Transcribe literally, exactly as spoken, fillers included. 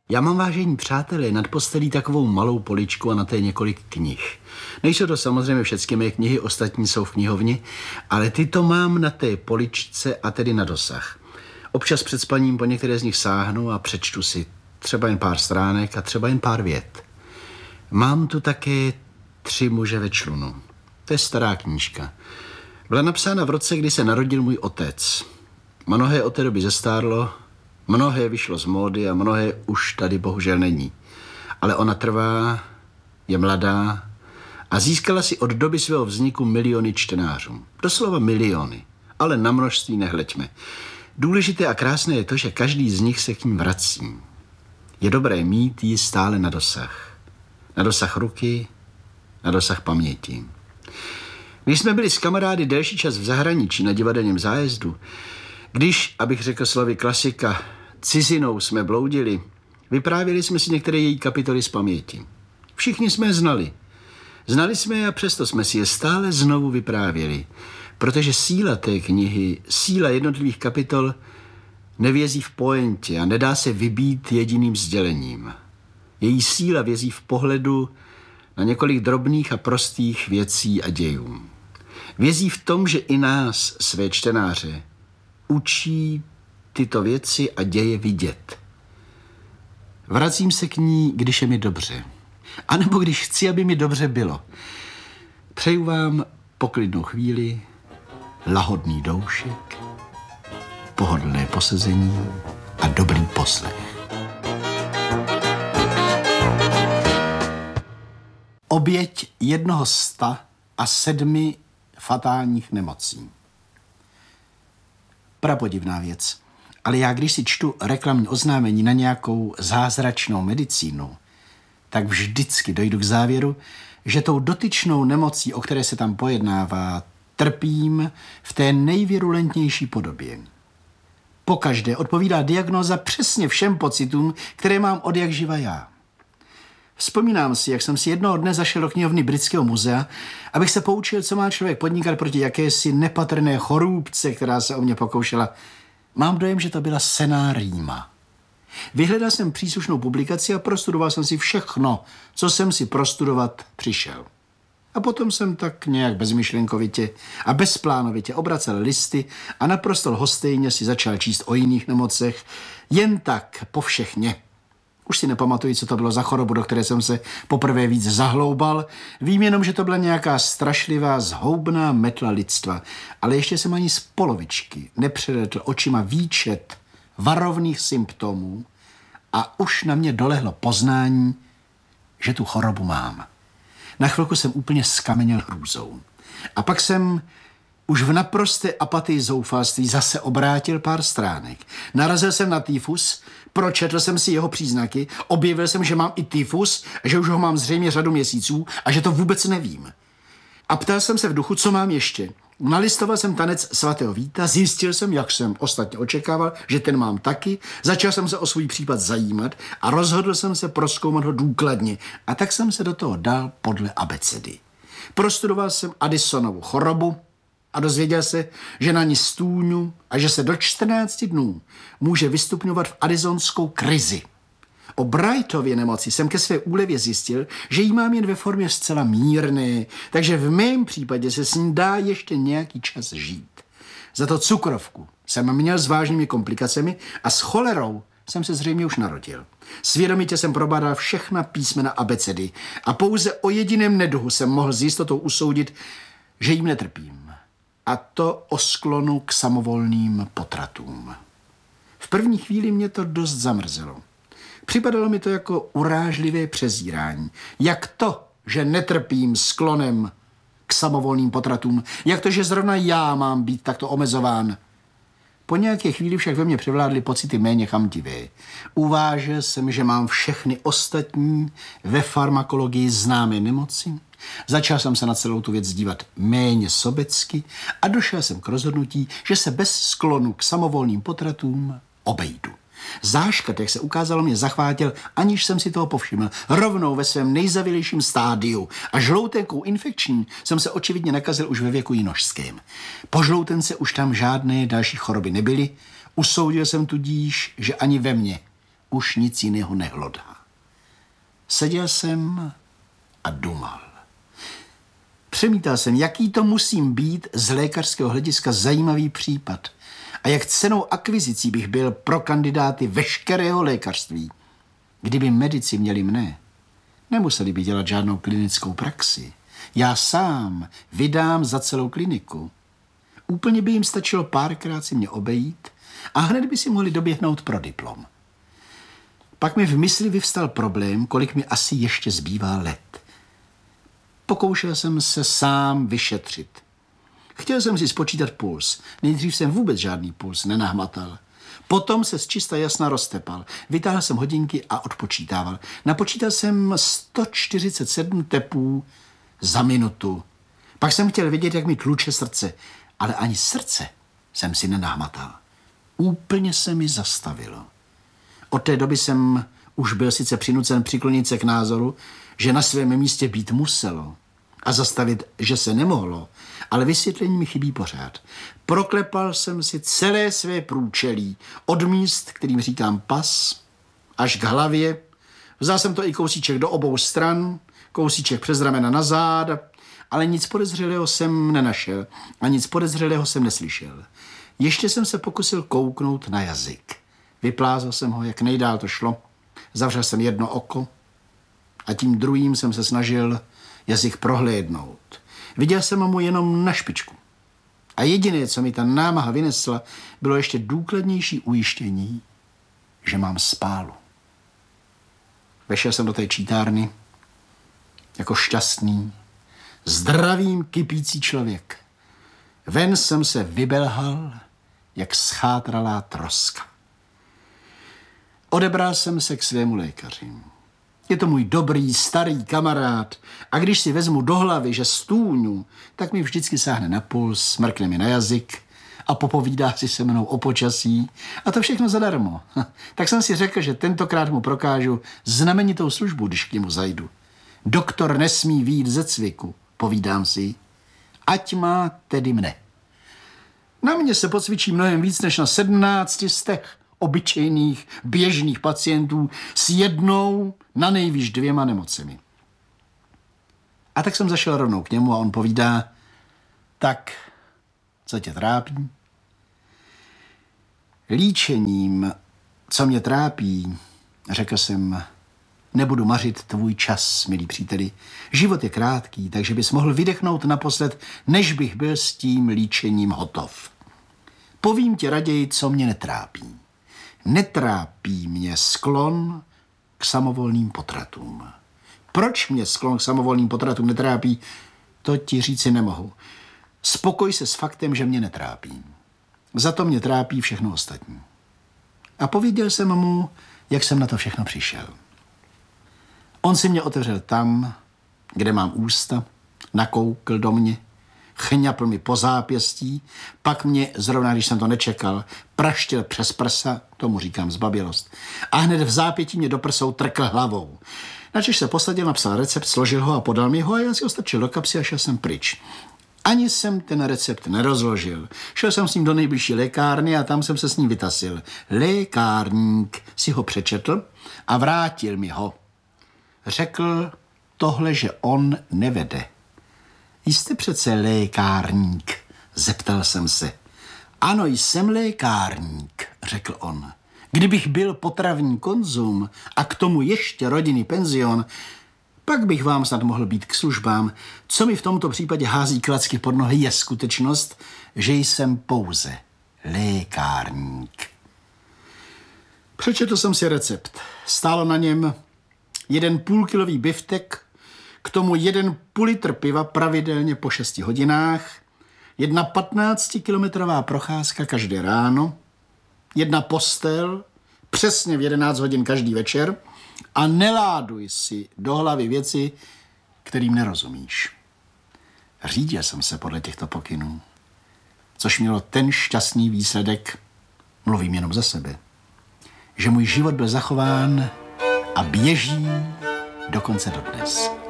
Já mám, vážení přátelé, nad postelí takovou malou poličku a na té několik knih. Nejsou to samozřejmě všechny mé knihy, ostatní jsou v knihovně, ale tyto mám na té poličce a tedy na dosah. Občas před spaním po některé z nich sáhnu a přečtu si třeba jen pár stránek a třeba jen pár vět. Mám tu také Tři muže ve člunu. To je stará knížka. Byla napsána v roce, kdy se narodil můj otec. Mnohé od té doby zestárlo, mnohé vyšlo z módy a mnohé už tady bohužel není. Ale ona trvá, je mladá a získala si od doby svého vzniku miliony čtenářů. Doslova miliony, ale na množství nehleďme. Důležité a krásné je to, že každý z nich se k ním vrací. Je dobré mít ji stále na dosah. Na dosah ruky, na dosah paměti. Když jsme byli s kamarády delší čas v zahraničí na divadelním zájezdu, když, abych řekl slovy klasika, cizinou jsme bloudili, vyprávěli jsme si některé její kapitoly z paměti. Všichni jsme je znali. Znali jsme je a přesto jsme si je stále znovu vyprávěli, protože síla té knihy, síla jednotlivých kapitol nevězí v pointě a nedá se vybít jediným sdělením. Její síla vězí v pohledu na několik drobných a prostých věcí a dějů. Vězí v tom, že i nás, své čtenáře, učí tyto věci a děje vidět. Vracím se k ní, když je mi dobře. A nebo když chci, aby mi dobře bylo. Přeju vám poklidnou chvíli, lahodný doušek, pohodlné posezení a dobrý poslech. Oběť jednoho sta a sedmi fatálních nemocí. Prapodivná věc. Ale já, když si čtu reklamní oznámení na nějakou zázračnou medicínu, tak vždycky dojdu k závěru, že tou dotyčnou nemocí, o které se tam pojednává, trpím v té nejvirulentnější podobě. Pokaždé odpovídá diagnóza přesně všem pocitům, které mám od jak živa já. Vzpomínám si, jak jsem si jednoho dne zašel do knihovny Britského muzea, abych se poučil, co má člověk podnikat proti jakési nepatrné chorůbce, která se o mě pokoušela. Mám dojem, že to byla senná rýma. Vyhledal jsem příslušnou publikaci a prostudoval jsem si všechno, co jsem si prostudovat přišel. A potom jsem tak nějak bezmyšlenkovitě a bezplánovitě obracel listy a naprosto lhostejně si začal číst o jiných nemocech, jen tak povšechně. Už si nepamatuji, co to bylo za chorobu, do které jsem se poprvé víc zahloubal. Vím jenom, že to byla nějaká strašlivá, zhoubná metla lidstva. Ale ještě jsem ani z polovičky nepřeletl očima výčet varovných symptomů a už na mě dolehlo poznání, že tu chorobu mám. Na chvilku jsem úplně skameněl hrůzou. A pak jsem už v naprosté apatii zoufalství zase obrátil pár stránek. Narazil jsem na tyfus, pročetl jsem si jeho příznaky, objevil jsem, že mám i tyfus, že už ho mám zřejmě řadu měsíců a že to vůbec nevím. A ptal jsem se v duchu, co mám ještě. Nalistoval jsem tanec svatého Víta, zjistil jsem, jak jsem ostatně očekával, že ten mám taky, začal jsem se o svůj případ zajímat a rozhodl jsem se prozkoumat ho důkladně. A tak jsem se do toho dal podle abecedy. Prostudoval jsem Addisonovu chorobu a dozvěděl se, že na ní stůňu a že se do čtrnácti dnů může vystupňovat v addisonskou krizi. O Brightově nemoci jsem ke své úlevě zjistil, že ji mám jen ve formě zcela mírné, takže v mém případě se s ní dá ještě nějaký čas žít. Za to cukrovku jsem měl s vážnými komplikacemi a s cholerou jsem se zřejmě už narodil. Svědomitě jsem probádal všechna písmena abecedy a pouze o jediném neduhu jsem mohl s jistotou usoudit, že jim netrpím. A to o sklonu k samovolným potratům. V první chvíli mě to dost zamrzelo. Připadalo mi to jako urážlivé přezírání. Jak to, že netrpím sklonem k samovolným potratům? Jak to, že zrovna já mám být takto omezován? Po nějaké chvíli však ve mně převládly pocity méně chamtivé. Uvážil jsem, že mám všechny ostatní ve farmakologii známé nemoci. Začal jsem se na celou tu věc dívat méně sobecky a došel jsem k rozhodnutí, že se bez sklonu k samovolným potratům obejdu. Záškrt, jak se ukázalo, mě zachvátil, aniž jsem si toho povšiml, rovnou ve svém nejzavilejším stádiu a žloutenkou infekční jsem se očividně nakazil už ve věku jinožském. Po žloutence už tam žádné další choroby nebyly, usoudil jsem tudíž, že ani ve mně už nic jiného nehlodá. Seděl jsem a dumal. Přemítal jsem, jaký to musím být z lékařského hlediska zajímavý případ a jak cennou akvizicí bych byl pro kandidáty veškerého lékařství. Kdyby medici měli mne, nemuseli by dělat žádnou klinickou praxi. Já sám vydám za celou kliniku. Úplně by jim stačilo párkrát si mě obejít a hned by si mohli doběhnout pro diplom. Pak mi v mysli vyvstal problém, kolik mi asi ještě zbývá let. Pokoušel jsem se sám vyšetřit. Chtěl jsem si spočítat puls. Nejdřív jsem vůbec žádný puls nenahmatal. Potom se z čista jasna roztepal. Vytáhl jsem hodinky a odpočítával. Napočítal jsem sto čtyřicet sedm tepů za minutu. Pak jsem chtěl vědět, jak mi tluče srdce, ale ani srdce jsem si nenahmatal. Úplně se mi zastavilo. Od té doby jsem už byl sice přinucen přiklonit se k názoru, že na svém místě být muselo a zastavit, že se nemohlo, ale vysvětlení mi chybí pořád. Proklepal jsem si celé své průčelí, od míst, kterým říkám pas, až k hlavě. Vzal jsem to i kousíček do obou stran, kousíček přes ramena na záda, ale nic podezřelého jsem nenašel a nic podezřelého jsem neslyšel. Ještě jsem se pokusil kouknout na jazyk. Vyplázl jsem ho, jak nejdál to šlo. Zavřel jsem jedno oko a tím druhým jsem se snažil jazyk prohlédnout. Viděl jsem mu jenom na špičku. A jediné, co mi ta námaha vynesla, bylo ještě důkladnější ujištění, že mám spálu. Vešel jsem do té čítárny jako šťastný, zdravým kypící člověk. Ven jsem se vybelhal, jak schátralá troska. Odebral jsem se k svému lékaři. Je to můj dobrý, starý kamarád a když si vezmu do hlavy, že stůňu, tak mi vždycky sáhne na puls, mrkne mi na jazyk a popovídá si se mnou o počasí a to všechno zadarmo. Tak jsem si řekl, že tentokrát mu prokážu znamenitou službu, když k němu zajdu. Doktor nesmí vyjít ze cviku, povídám si, ať má tedy mne. Na mě se pocvičí mnohem víc než na sedmnácti z těch obyčejných, běžných pacientů s jednou, na nejvýš dvěma nemocemi. A tak jsem zašel rovnou k němu a on povídá, tak, co tě trápí? Líčením, co mě trápí, řekl jsem, nebudu mařit tvůj čas, milý příteli. Život je krátký, takže bys mohl vydechnout naposled, než bych byl s tím líčením hotov. Povím ti raději, co mě netrápí. Netrápí mě sklon k samovolným potratům. Proč mě sklon k samovolným potratům netrápí, to ti říci nemohu. Spokoj se s faktem, že mě netrápí. Za to mě trápí všechno ostatní. A pověděl jsem mu, jak jsem na to všechno přišel. On si mě otevřel tam, kde mám ústa, nakoukl do mě, chňapl mi po zápěstí, pak mě, zrovna když jsem to nečekal, praštil přes prsa, tomu říkám zbabělost, a hned v zápětí mě do prsou trkl hlavou. Načež se posadil, napsal recept, složil ho a podal mi ho a já si ho strčil do kapsy a šel jsem pryč. Ani jsem ten recept nerozložil. Šel jsem s ním do nejbližší lékárny a tam jsem se s ním vytasil. Lékárník si ho přečetl a vrátil mi ho. Řekl tohle, že on nevede. Jste přece lékárník, zeptal jsem se. Ano, jsem lékárník, řekl on. Kdybych byl potravní konzum a k tomu ještě rodinný penzion, pak bych vám snad mohl být k službám. Co mi v tomto případě hází klacky pod nohy, je skutečnost, že jsem pouze lékárník. Přečetl jsem si recept. Stálo na něm jeden půlkilový biftek, k tomu jeden půl litr piva pravidelně po šesti hodinách, jedna patnáctikilometrová procházka každé ráno, jedna postel přesně v jedenáct hodin každý večer a neláduj si do hlavy věci, kterým nerozumíš. Řídil jsem se podle těchto pokynů, což mělo ten šťastný výsledek, mluvím jenom za sebe, že můj život byl zachován a běží dokonce dodnes.